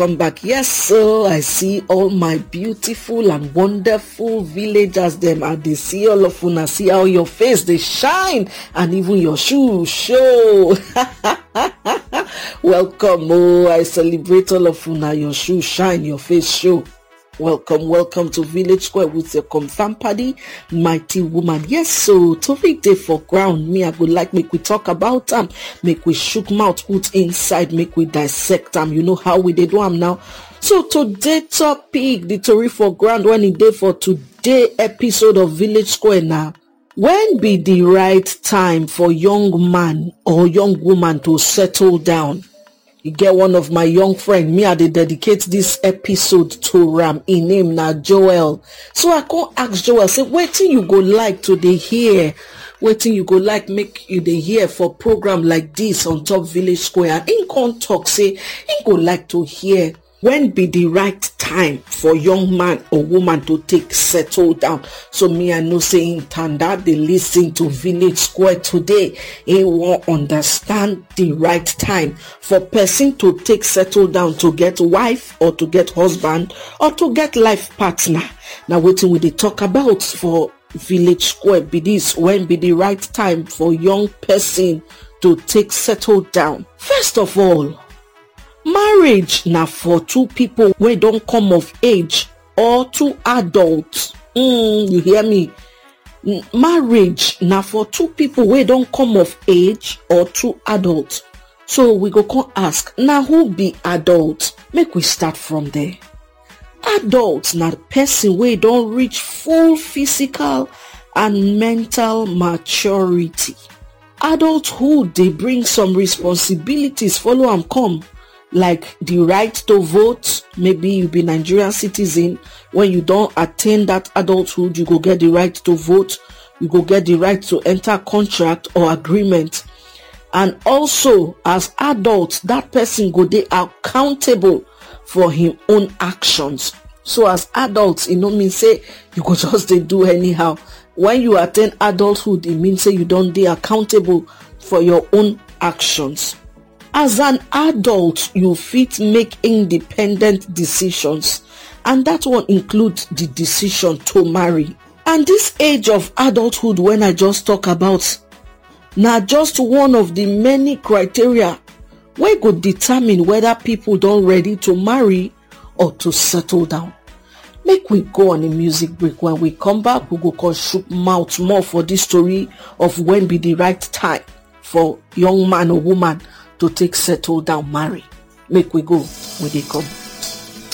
Come back. Yes, so I see all my beautiful and wonderful villagers them, and they see all of una, see how your face they shine and even your shoes show. Welcome. I celebrate all of una, your shoes shine, your face show. Welcome to Village Square with your confirmed party, mighty woman. Yes, so topic day for ground. Me, I would like make we talk about them. Make we shook mouth put inside. Make we dissect them. You know how we did do them now. So today topic, the story for ground. When it day for today episode of Village Square now. When be the right time for young man or young woman to settle down? You get one of my young friend, me I dey dedicate this episode to Ram. In name na Joel. So I can't ask Joel, say, wetin you go like to dey hear? Wetin you go like make you dey hear for program like this on top Village Square? And in can't talk, say, he go like to hear when be the right time for young man or woman to take settle down. So me, I know saying Tanda, they listen to Village Square today. He won't understand the right time for person to take settle down to get wife or to get husband or to get life partner. Now waiting we they talk about for Village Square be this, when be the right time for young person to take settle down. First of all, marriage na for two people wey don't come of age or two adults. You hear me? Marriage na for two people wey don't come of age or two adults. So we go come ask, now who be adult? Make we start from there. Adult na the person wey don't reach full physical and mental maturity. Adulthood they bring some responsibilities follow and come, like the right to vote. Maybe you be Nigerian citizen. When you don't attain that adulthood, you go get the right to vote. You go get the right to enter contract or agreement. And also, as adults, that person go dey accountable for him own actions. So as adults, it no mean say you go just dey do anyhow. When you attain adulthood, it means say you don't dey accountable for your own actions. As an adult, you fit make independent decisions, and that one includes the decision to marry. And this age of adulthood when I just talk about, now just one of the many criteria wey go determine whether people don ready to marry or to settle down. Make we go on a music break. When we come back, we go come shook mouth more for this story of when be the right time for young man or woman to take settle down marry. Make we go when they come.